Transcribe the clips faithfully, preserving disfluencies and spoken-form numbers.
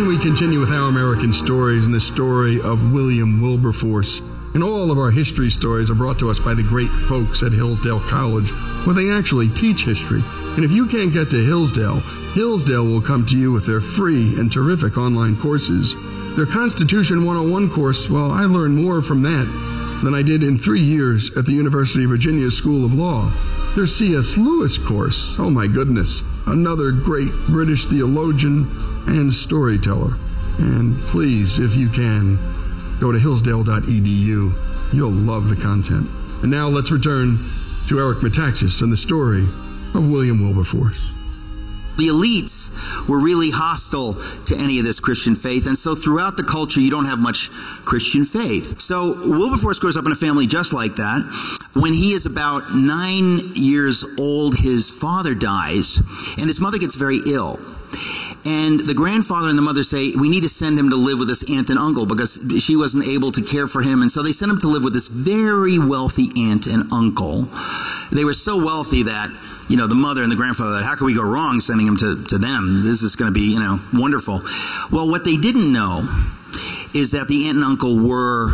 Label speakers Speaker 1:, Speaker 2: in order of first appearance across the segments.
Speaker 1: we continue with Our American Stories and the story of William Wilberforce. And all of our history stories are brought to us by the great folks at Hillsdale College, where they actually teach history. And if you can't get to Hillsdale, Hillsdale will come to you with their free and terrific online courses. Their Constitution one oh one course, well, I learned more from that than I did in three years at the University of Virginia School of Law. Their C S Lewis course, oh my goodness, another great British theologian and storyteller. And please, if you can, go to hillsdale dot e d u. You'll love the content. And now let's return to Eric Metaxas and the story of William Wilberforce.
Speaker 2: The elites were really hostile to any of this Christian faith, and so throughout the culture you don't have much Christian faith. So Wilberforce grows up in a family just like that. When he is about nine years old, his father dies, and his mother gets very ill. And the grandfather and the mother say, we need to send him to live with this aunt and uncle because she wasn't able to care for him. And so they sent him to live with this very wealthy aunt and uncle. They were so wealthy that, you know, the mother and the grandfather, how could we go wrong sending him to, to them? This is going to be, you know, wonderful. Well, what they didn't know is that the aunt and uncle were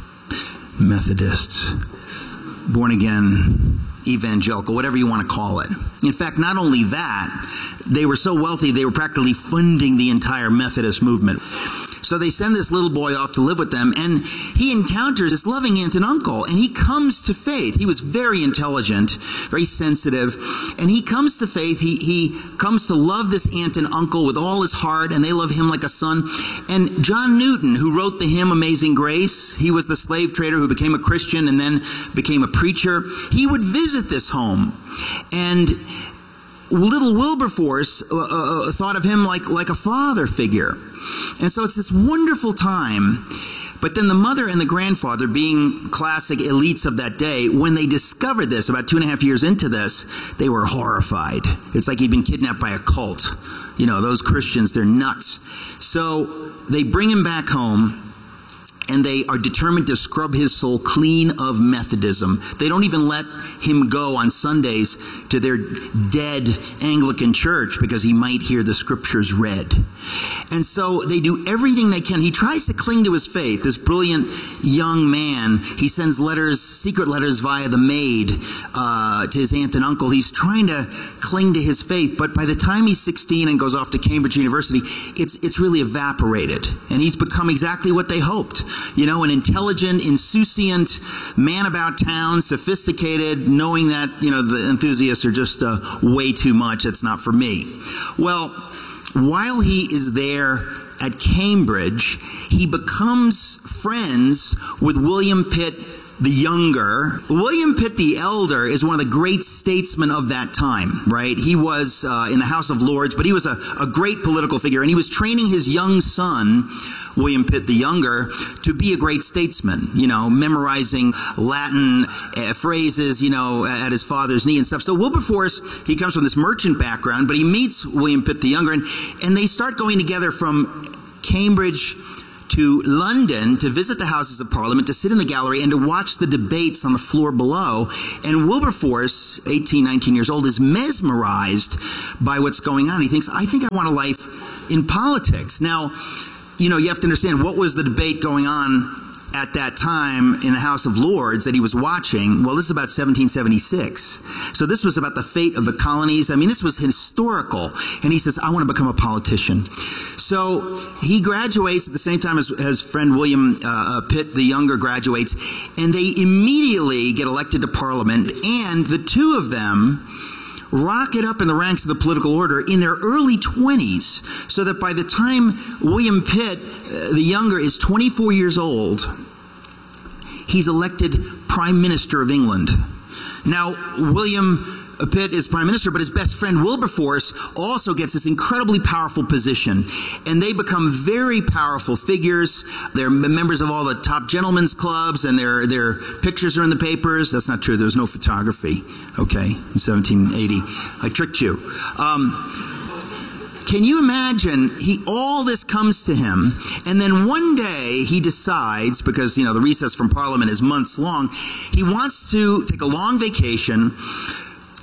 Speaker 2: Methodists, born again, evangelical, whatever you want to call it. In fact, not only that, they were so wealthy, they were practically funding the entire Methodist movement. So they send this little boy off to live with them, and he encounters this loving aunt and uncle, and he comes to faith. He was very intelligent, very sensitive, and he comes to faith. He, he comes to love this aunt and uncle with all his heart, and they love him like a son. And John Newton, who wrote the hymn Amazing Grace, he was the slave trader who became a Christian and then became a preacher. He would visit this home, and little Wilberforce uh, uh, thought of him like, like a father figure. And so it's this wonderful time. But then the mother and the grandfather, being classic elites of that day, when they discovered this, about two and a half years into this, they were horrified. It's like he'd been kidnapped by a cult. You know, those Christians, they're nuts. So they bring him back home, and they are determined to scrub his soul clean of Methodism. They don't even let him go on Sundays to their dead Anglican church because he might hear the scriptures read. And so they do everything they can. He tries to cling to his faith. This brilliant young man, he sends letters, secret letters via the maid uh, to his aunt and uncle. He's trying to cling to his faith, but by the time he's sixteen and goes off to Cambridge University, it's it's really evaporated. And he's become exactly what they hoped. You know, an intelligent, insouciant man about town, sophisticated, knowing that, you know, the enthusiasts are just uh, way too much. It's not for me. Well, while he is there at Cambridge, he becomes friends with William Pitt the Younger. William Pitt the Elder is one of the great statesmen of that time, right? He was uh, in the House of Lords, but he was a, a great political figure, and he was training his young son, William Pitt the Younger, to be a great statesman, you know, memorizing Latin uh, phrases, you know, at his father's knee and stuff. So Wilberforce, he comes from this merchant background, but he meets William Pitt the Younger, and, and they start going together from Cambridge to London to visit the Houses of Parliament, to sit in the gallery, and to watch the debates on the floor below. And Wilberforce, eighteen, nineteen years old, is mesmerized by what's going on. He thinks, I think I want a life in politics. Now, you know, you have to understand, what was the debate going on at that time in the House of Lords that he was watching? Well, this is about seventeen seventy-six. So this was about the fate of the colonies. I mean, this was historical. And he says, I want to become a politician. So he graduates at the same time as his friend William uh, Pitt the Younger graduates, and they immediately get elected to Parliament, and the two of them rocket up in the ranks of the political order in their early twenties, so that by the time William Pitt uh, the Younger is twenty-four years old, he's elected Prime Minister of England. Now, William Pitt is Prime Minister, but his best friend Wilberforce also gets this incredibly powerful position. And they become very powerful figures. They're members of all the top gentlemen's clubs, and their their pictures are in the papers. That's not true. There was no photography, okay, in seventeen eighty. I tricked you. Um, Can you imagine, he, all this comes to him, and then one day he decides, because, you know, the recess from Parliament is months long, he wants to take a long vacation,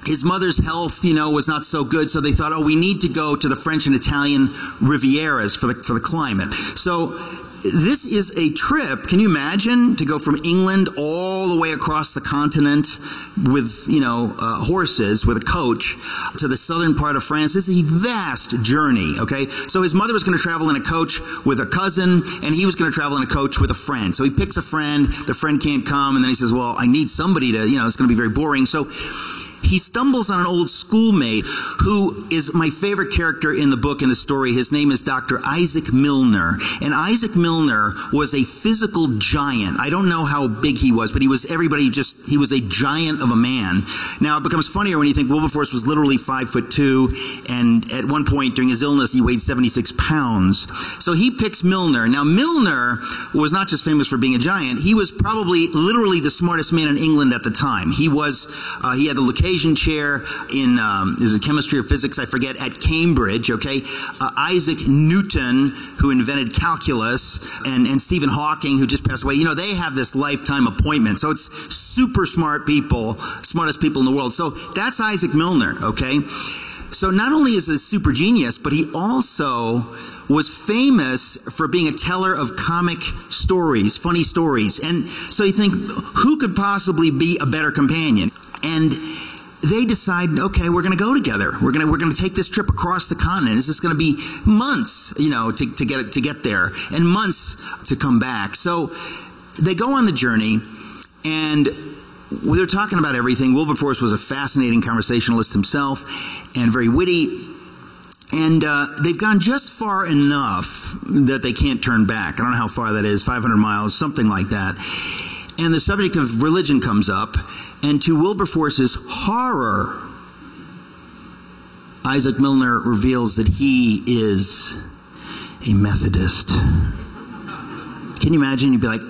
Speaker 2: his mother's health, you know, was not so good, so they thought, oh, we need to go to the French and Italian Rivieras for the for the climate. So this is a trip, can you imagine, to go from England all the way across the continent with, you know, uh, horses, with a coach, to the southern part of France. This is a vast journey, okay? So his mother was going to travel in a coach with a cousin, and he was going to travel in a coach with a friend. So he picks a friend, the friend can't come, and then he says, well, I need somebody to, you know, it's going to be very boring. So he stumbles on an old schoolmate who is my favorite character in the book, in the story. His name is Doctor Isaac Milner. And Isaac Milner was a physical giant. I don't know how big he was, but he was everybody just, he was a giant of a man. Now, it becomes funnier when you think Wilberforce was literally five foot two, and at one point during his illness, he weighed seventy-six pounds. So he picks Milner. Now, Milner was not just famous for being a giant. He was probably literally the smartest man in England at the time. He was, uh, he had the location chair in um, is it chemistry or physics, I forget, at Cambridge, okay? Uh, Isaac Newton, who invented calculus, and, and Stephen Hawking, who just passed away, you know, they have this lifetime appointment. So it's super smart people, smartest people in the world. So that's Isaac Milner, okay? So not only is he a super genius, but he also was famous for being a teller of comic stories, funny stories. And so you think, who could possibly be a better companion? And they decide, okay, we're going to go together. We're going to we're going to take this trip across the continent. It's just going to be months, you know, to, to get to get there, and months to come back. So they go on the journey, and they're talking about everything. Wilberforce was a fascinating conversationalist himself, and very witty. And uh, they've gone just far enough that they can't turn back. I don't know how far that is, five hundred miles, something like that. And the subject of religion comes up, and to Wilberforce's horror, Isaac Milner reveals that he is a Methodist. Can you imagine? You'd be like,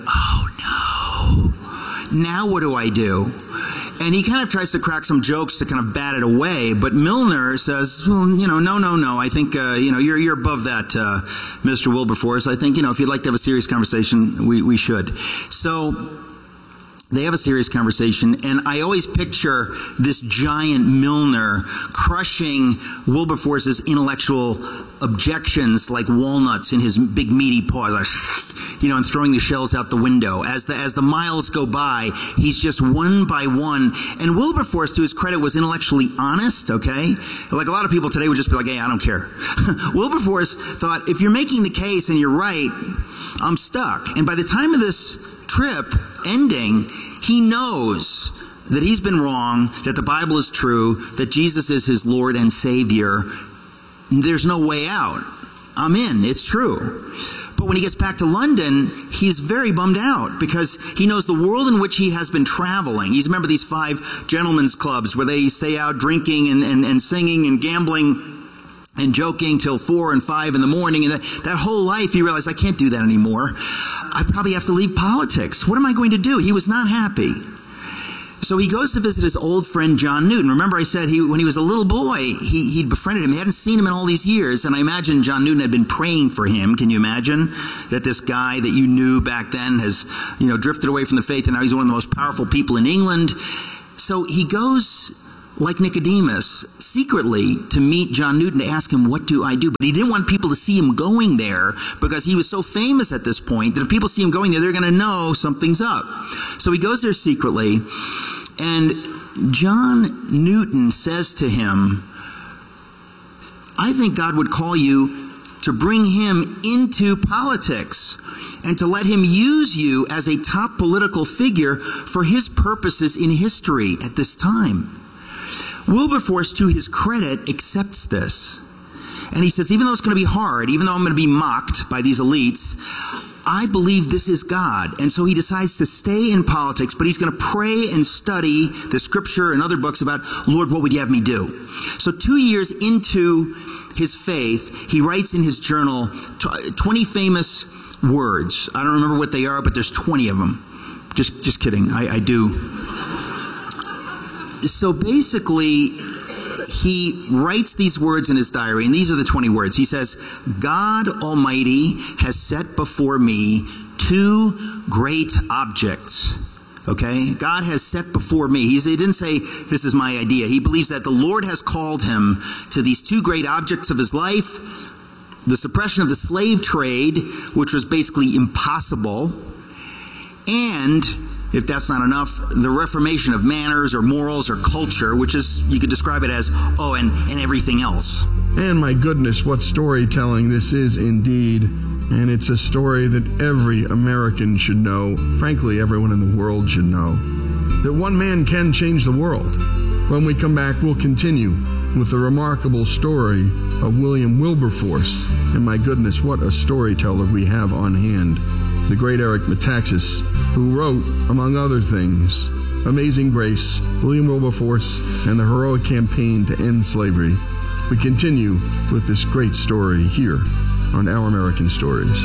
Speaker 2: oh no, now what do I do? And he kind of tries to crack some jokes to kind of bat it away, but Milner says, well, you know, no, no, no, I think, uh, you know, you're you're above that, uh, Mister Wilberforce. I think, you know, if you'd like to have a serious conversation, we, we should. So they have a serious conversation, and I always picture this giant Milner crushing Wilberforce's intellectual objections like walnuts in his big meaty paws, like, you know, and throwing the shells out the window. As the as the miles go by, he's just one by one. And Wilberforce, to his credit, was intellectually honest, okay? Like a lot of people today would just be like, hey, I don't care. Wilberforce thought, if you're making the case and you're right, I'm stuck. And by the time of this trip ending, he knows that he's been wrong, that the Bible is true, that Jesus is his Lord and Savior. There's no way out. I'm in. It's true. But when he gets back to London, he's very bummed out because he knows the world in which he has been traveling. He's remember these five gentlemen's clubs where they stay out drinking and, and, and singing and gambling and joking till four and five in the morning. And that, that whole life, he realized, I can't do that anymore. I probably have to leave politics. What am I going to do? He was not happy. So he goes to visit his old friend John Newton. Remember I said he, when he was a little boy, he, he'd befriended him. He hadn't seen him in all these years. And I imagine John Newton had been praying for him. Can you imagine that this guy that you knew back then has, you know, drifted away from the faith, and now he's one of the most powerful people in England? So he goes, like Nicodemus, secretly to meet John Newton to ask him, what do I do? But he didn't want people to see him going there because he was so famous at this point that if people see him going there, they're going to know something's up. So he goes there secretly, and John Newton says to him, I think God would call you to bring him into politics and to let him use you as a top political figure for his purposes in history at this time. Wilberforce, to his credit, accepts this. And he says, even though it's going to be hard, even though I'm going to be mocked by these elites, I believe this is God. And so he decides to stay in politics, but he's going to pray and study the scripture and other books about, Lord, what would you have me do? So two years into his faith, he writes in his journal twenty famous words. I don't remember what they are, but there's twenty of them. Just, just kidding. I, I do. So basically, he writes these words in his diary, and these are the twenty words. He says, God Almighty has set before me two great objects. Okay? God has set before me. He's, he didn't say, this is my idea. He believes that the Lord has called him to these two great objects of his life, the suppression of the slave trade, which was basically impossible, and, if that's not enough, the reformation of manners or morals or culture, which is, you could describe it as, oh, and, and everything else.
Speaker 1: And my goodness, what storytelling this is indeed. And it's a story that every American should know, frankly, everyone in the world should know, that one man can change the world. When we come back, we'll continue with the remarkable story of William Wilberforce. And my goodness, what a storyteller we have on hand. The great Eric Metaxas, who wrote, among other things, Amazing Grace, William Wilberforce, and the heroic campaign to end slavery. We continue with this great story here on Our American Stories.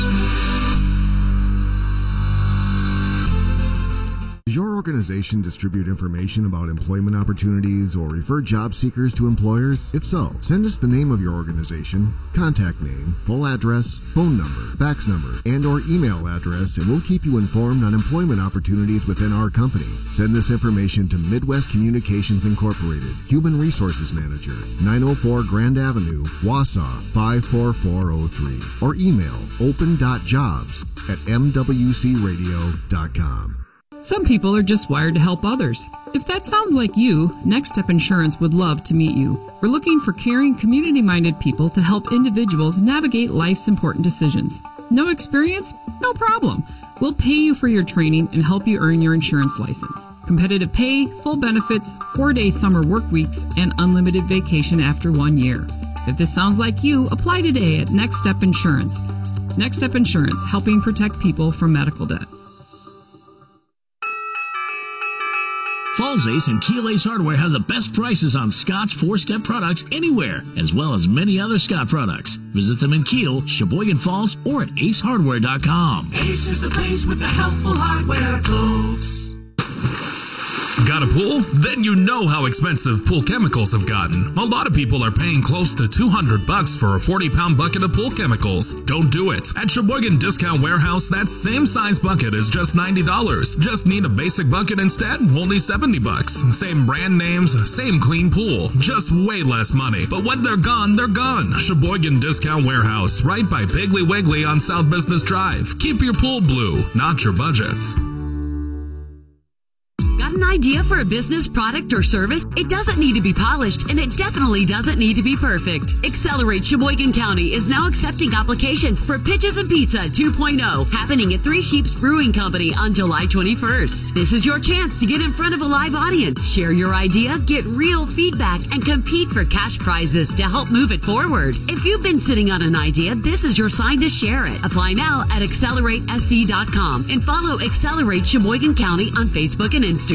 Speaker 3: Does your organization distribute information about employment opportunities or refer job seekers to employers? If so, send us the name of your organization, contact name, full address, phone number, fax number, and or email address, and we'll keep you informed on employment opportunities within our company. Send this information to Midwest Communications Incorporated, Human Resources Manager, nine oh four Grand Avenue, Wausau, five four four oh three, or email open dot jobs at m w c radio dot com.
Speaker 4: Some people are just wired to help others. If that sounds like you, Next Step Insurance would love to meet you. We're looking for caring, community-minded people to help individuals navigate life's important decisions. No experience? No problem. We'll pay you for your training and help you earn your insurance license. Competitive pay, full benefits, four-day summer work weeks, and unlimited vacation after one year. If this sounds like you, apply today at Next Step Insurance. Next Step Insurance, helping protect people from medical debt.
Speaker 5: Falls Ace and Keel Ace Hardware have the best prices on Scott's four-step products anywhere, as well as many other Scott products. Visit them in Keel, Sheboygan Falls, or at ace hardware dot com.
Speaker 6: Ace is the place with the helpful hardware, folks.
Speaker 7: Got a pool? Then you know how expensive pool chemicals have gotten. A lot of people are paying close to two hundred bucks for a forty pound bucket of pool chemicals. Don't do it. At Sheboygan Discount Warehouse, that same size bucket is just ninety dollars. Just need a basic bucket instead, only seventy bucks. Same brand names, same clean pool, just way less money. But when they're gone, they're gone. Sheboygan Discount Warehouse, right by Piggly Wiggly on South Business Drive. Keep your pool blue, not your budget.
Speaker 8: Got an idea for a business, product, or service? It doesn't need to be polished, and it definitely doesn't need to be perfect. Accelerate Sheboygan County is now accepting applications for Pitches and Pizza two point oh, happening at Three Sheeps Brewing Company on July twenty-first. This is your chance to get in front of a live audience, share your idea, get real feedback, and compete for cash prizes to help move it forward. If you've been sitting on an idea, this is your sign to share it. Apply now at accelerate s c dot com and follow Accelerate Sheboygan County on Facebook and Instagram.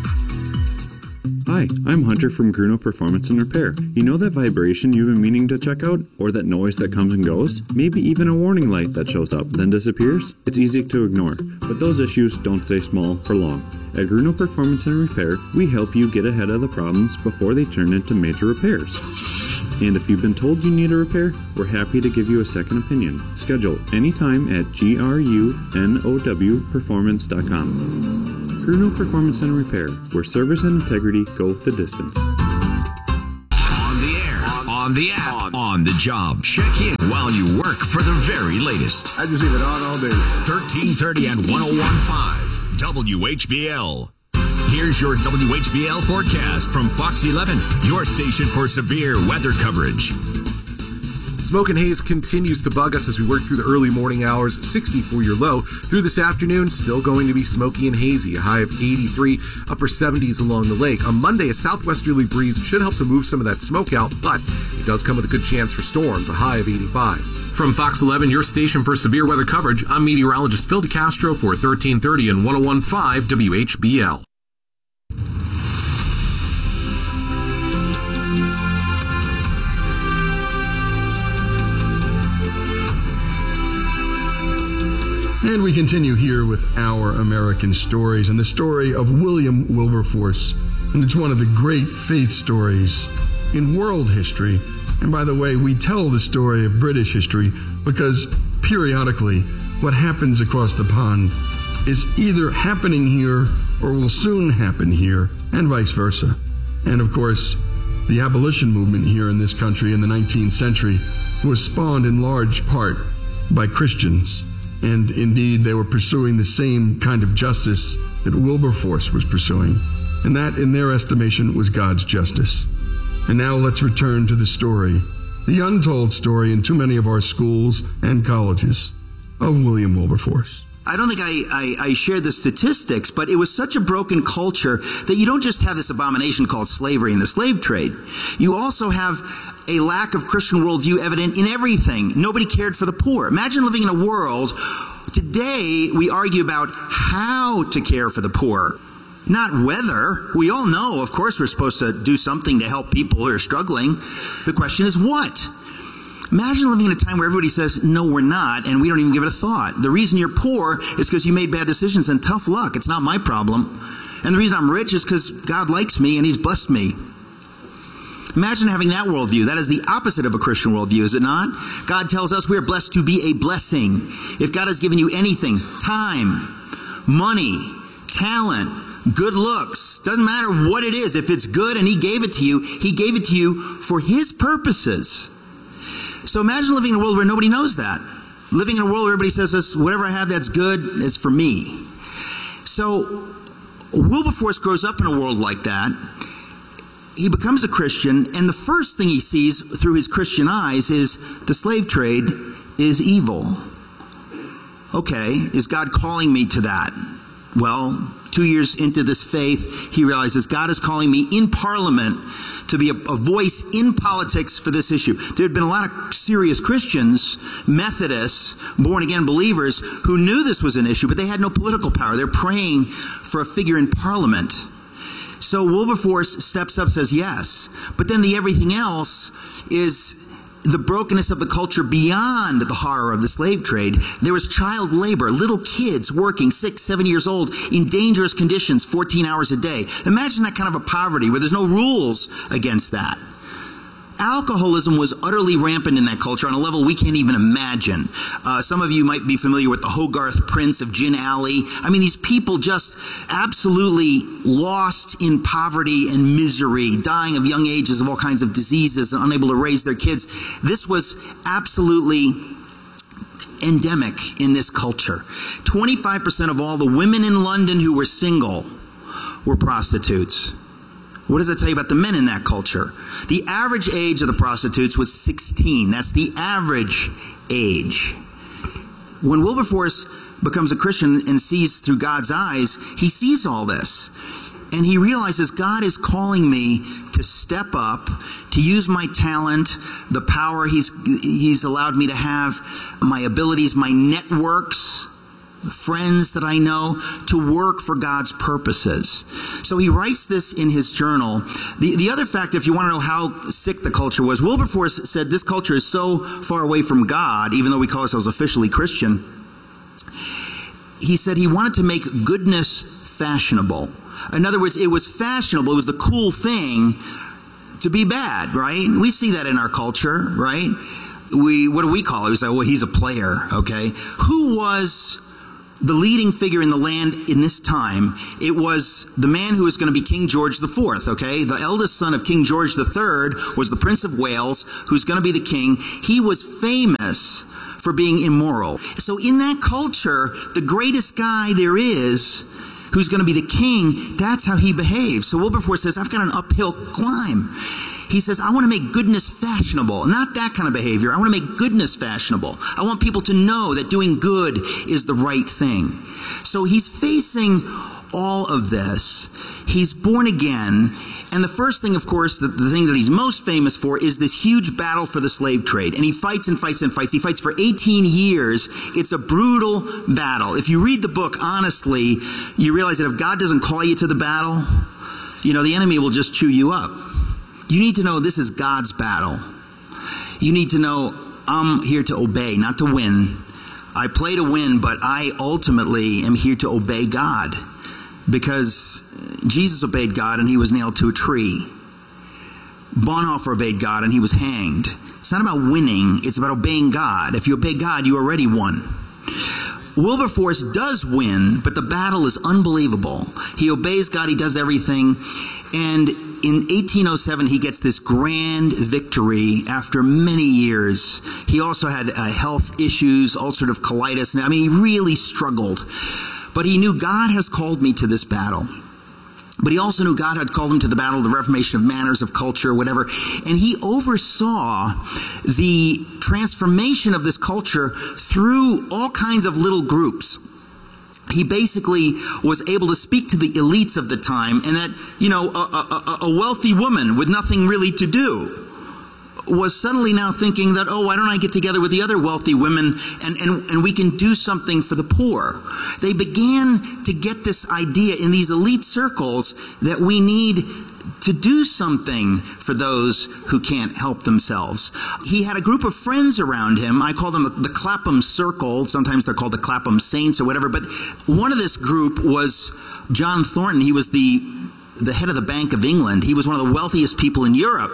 Speaker 9: Hi, I'm Hunter from Gruno Performance and Repair. You know that vibration you've been meaning to check out? Or that noise that comes and goes? Maybe even a warning light that shows up, then disappears? It's easy to ignore, but those issues don't stay small for long. At Gruno Performance and Repair, we help you get ahead of the problems before they turn into major repairs. And if you've been told you need a repair, we're happy to give you a second opinion. Schedule anytime at grunow performance dot com. Gruno Performance and Repair, where service and integrity go the distance.
Speaker 5: On the air, on the app, on, on the job. Check in while you work for the very latest.
Speaker 10: I just leave it on all day.
Speaker 5: thirteen thirty and one oh one point five W H B L. Here's your W H B L forecast from Fox eleven, your station for severe weather coverage.
Speaker 10: Smoke and haze continues to bug us as we work through the early morning hours. sixty for your low. Through this afternoon, still going to be smoky and hazy. A high of eighty-three, upper seventies along the lake. On Monday, a southwesterly breeze should help to move some of that smoke out, but it does come with a good chance for storms. A high of eighty-five.
Speaker 11: From Fox eleven, your station for severe weather coverage, I'm meteorologist Phil DeCastro for thirteen thirty and one oh one point five W H B L.
Speaker 1: And we continue here with Our American Stories and the story of William Wilberforce. And it's one of the great faith stories in world history. And by the way, we tell the story of British history because periodically what happens across the pond is either happening here or will soon happen here, and vice versa. And of course, the abolition movement here in this country in the nineteenth century was spawned in large part by Christians. And indeed, they were pursuing the same kind of justice that Wilberforce was pursuing. And that, in their estimation, was God's justice. And now let's return to the story, the untold story in too many of our schools and colleges, of William Wilberforce.
Speaker 2: I don't think I, I, I shared the statistics, but it was such a broken culture that you don't just have this abomination called slavery and the slave trade. You also have a lack of Christian worldview evident in everything. Nobody cared for the poor. Imagine living in a world, today we argue about how to care for the poor, not whether. We all know, of course, we're supposed to do something to help people who are struggling. The question is what? Imagine living in a time where everybody says, no, we're not, and we don't even give it a thought. The reason you're poor is because you made bad decisions, and tough luck. It's not my problem. And the reason I'm rich is because God likes me, and He's blessed me. Imagine having that worldview. That is the opposite of a Christian worldview, is it not? God tells us we are blessed to be a blessing. If God has given you anything, time, money, talent, good looks, doesn't matter what it is. If it's good and He gave it to you, He gave it to you for His purposes. So imagine living in a world where nobody knows that. Living in a world where everybody says, this, whatever I have that's good is for me. So Wilberforce grows up in a world like that. He becomes a Christian, and the first thing he sees through his Christian eyes is the slave trade is evil. Okay, is God calling me to that? Well, two years into this faith, he realizes God is calling me in Parliament to be a, a voice in politics for this issue. There had been a lot of serious Christians, Methodists, born-again believers, who knew this was an issue, but they had no political power. They're praying for a figure in Parliament. So Wilberforce steps up, says yes. But then the everything else is the brokenness of the culture beyond the horror of the slave trade. There was child labor, little kids working six, seven years old in dangerous conditions, fourteen hours a day. Imagine that kind of a poverty where there's no rules against that. Alcoholism was utterly rampant in that culture on a level we can't even imagine. Uh, some of you might be familiar with the Hogarth Prince of Gin Alley. I mean, these people just absolutely lost in poverty and misery, dying of young ages of all kinds of diseases and unable to raise their kids. This was absolutely endemic in this culture. twenty-five percent of all the women in London who were single were prostitutes. What does it tell you about the men in that culture? The average age of the prostitutes was sixteen. That's the average age. When Wilberforce becomes a Christian and sees through God's eyes, he sees all this. And he realizes God is calling me to step up, to use my talent, the power he's, he's allowed me to have, my abilities, my networks, friends that I know, to work for God's purposes. So he writes this in his journal. The, the other fact, if you want to know how sick the culture was, Wilberforce said this culture is so far away from God, even though we call ourselves officially Christian. He said he wanted to make goodness fashionable. In other words, it was fashionable, it was the cool thing to be bad, right? We see that in our culture, right? We, what do we call it? We say, well, he's a player, okay? Who was the leading figure in the land in this time? It was the man who was going to be King George the Fourth, okay? The eldest son of King George the Third was the Prince of Wales, who's going to be the king. He was famous for being immoral. So in that culture, the greatest guy there is, who's going to be the king, that's how he behaves. So Wilberforce says, I've got an uphill climb. He says, I want to make goodness fashionable. Not that kind of behavior. I want to make goodness fashionable. I want people to know that doing good is the right thing. So he's facing all of this. He's born again. And the first thing, of course, the, the thing that he's most famous for is this huge battle for the slave trade. And he fights and fights and fights. He fights for eighteen years. It's a brutal battle. If you read the book honestly, you realize that if God doesn't call you to the battle, you know, the enemy will just chew you up. You need to know this is God's battle. You need to know I'm here to obey, not to win. I play to win, but I ultimately am here to obey God. Because Jesus obeyed God and he was nailed to a tree. Bonhoeffer obeyed God and he was hanged. It's not about winning, it's about obeying God. If you obey God, you already won. Wilberforce does win, but the battle is unbelievable. He obeys God, he does everything, and in eighteen oh seven, he gets this grand victory after many years. He also had uh, health issues, ulcerative colitis. I mean, he really struggled. But he knew, God has called me to this battle. But he also knew God had called him to the battle, the reformation of manners, of culture, whatever. And he oversaw the transformation of this culture through all kinds of little groups. He basically was able to speak to the elites of the time, and that, you know, a, a, a wealthy woman with nothing really to do was suddenly now thinking that, oh, why don't I get together with the other wealthy women and, and, and we can do something for the poor. They began to get this idea in these elite circles that we need to do something for those who can't help themselves. He had a group of friends around him. I call them the Clapham Circle. Sometimes they're called the Clapham Saints or whatever. But one of this group was John Thornton. He was the, the head of the Bank of England. He was one of the wealthiest people in Europe.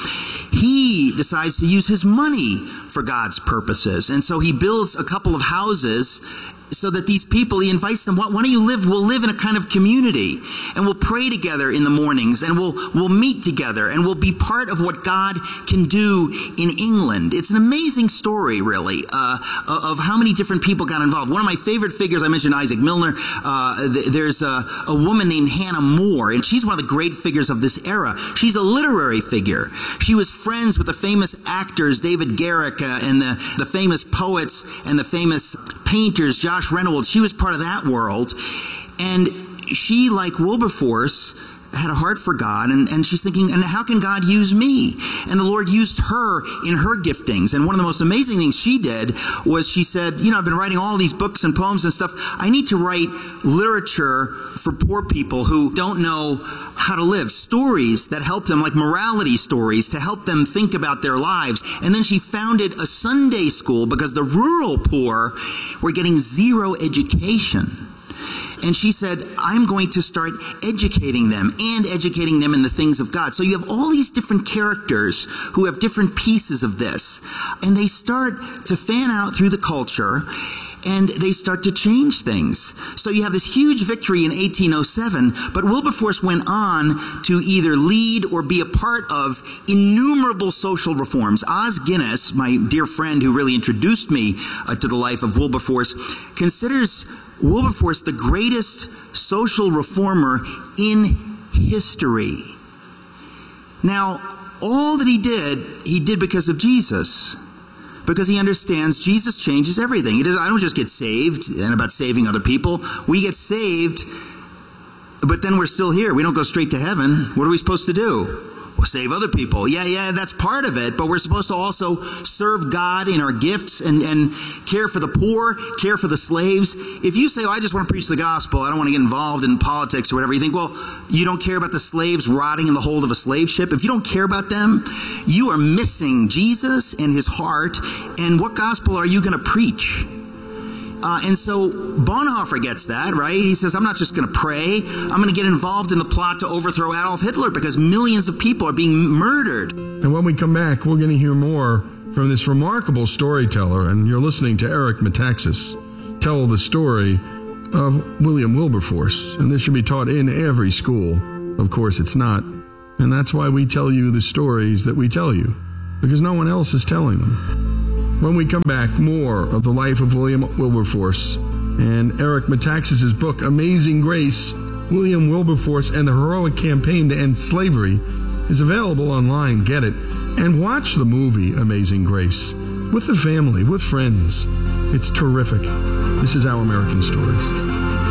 Speaker 2: He decides to use his money for God's purposes. And so he builds a couple of houses so that these people, he invites them, why don't you live, we'll live in a kind of community, and we'll pray together in the mornings, and we'll we'll meet together, and we'll be part of what God can do in England. It's an amazing story, really, uh, of how many different people got involved. One of my favorite figures, I mentioned Isaac Milner, uh, th- there's a, a woman named Hannah More, and she's one of the great figures of this era. She's a literary figure. She was friends with the famous actors, David Garrick, uh, and the, the famous poets, and the famous painters, Josh Reynolds. She was part of that world. And she, like Wilberforce, had a heart for God, and, and she's thinking, and how can God use me? And the Lord used her in her giftings. And one of the most amazing things she did was she said, you know, I've been writing all these books and poems and stuff. I need to write literature for poor people who don't know how to live. Stories that help them, like morality stories, to help them think about their lives. And then she founded a Sunday school because the rural poor were getting zero education. And she said, I'm going to start educating them and educating them in the things of God. So you have all these different characters who have different pieces of this. And they start to fan out through the culture, and they start to change things. So you have this huge victory in eighteen oh seven, but Wilberforce went on to either lead or be a part of innumerable social reforms. Os Guinness, my dear friend who really introduced me uh, to the life of Wilberforce, considers Wilberforce the greatest social reformer in history. Now, all that he did, he did because of Jesus. Because he understands Jesus changes everything. It is, I don't just get saved and about saving other people. We get saved, but then we're still here. We don't go straight to heaven. What are we supposed to do? Well, save other people. Yeah, yeah, that's part of it. But we're supposed to also serve God in our gifts and, and care for the poor, care for the slaves. If you say, oh, I just want to preach the gospel, I don't want to get involved in politics or whatever, you think, well, you don't care about the slaves rotting in the hold of a slave ship. If you don't care about them, you are missing Jesus and his heart. And what gospel are you going to preach? Uh, and so Bonhoeffer gets that, right? He says, I'm not just going to pray. I'm going to get involved in the plot to overthrow Adolf Hitler because millions of people are being murdered.
Speaker 1: And when we come back, we're going to hear more from this remarkable storyteller. And you're listening to Eric Metaxas tell the story of William Wilberforce. And this should be taught in every school. Of course, it's not. And that's why we tell you the stories that we tell you, because no one else is telling them. When we come back, more of the life of William Wilberforce and Eric Metaxas' book, Amazing Grace, William Wilberforce and the Heroic Campaign to End Slavery, is available online. Get it. And watch the movie Amazing Grace with the family, with friends. It's terrific. This is Our American Stories.